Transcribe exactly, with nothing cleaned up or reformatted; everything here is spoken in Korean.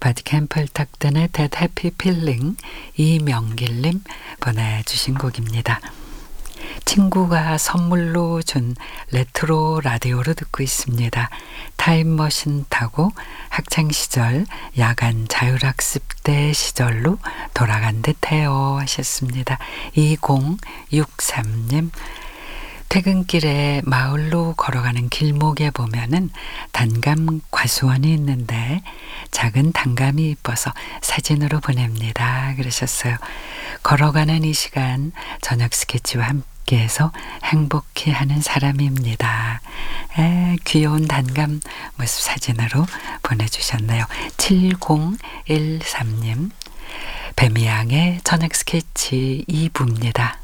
바디캠플 탁든의 That Happy Feeling 이명길님 보내주신 곡입니다. 친구가 선물로 준 레트로 라디오로 듣고 있습니다. 타임머신 타고 학창시절 야간 자율학습대 시절로 돌아간 듯해요 하셨습니다. 이공육삼님 퇴근길에 마을로 걸어가는 길목에 보면은 단감 과수원이 있는데 작은 단감이 이뻐서 사진으로 보냅니다. 그러셨어요. 걸어가는 이 시간 저녁 스케치와 함께해서 행복해하는 사람입니다. 에, 귀여운 단감 모습 사진으로 보내주셨네요. 칠공일삼님 뱀이양의 저녁 스케치 이 부입니다.